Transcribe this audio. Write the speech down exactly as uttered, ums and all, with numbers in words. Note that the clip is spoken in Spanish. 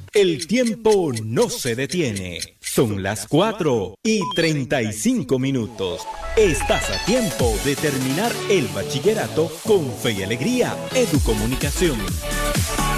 El tiempo no se detiene. Son las cuatro y treinta y cinco minutos. Estás a tiempo de terminar el bachillerato con fe y alegría. Educomunicación.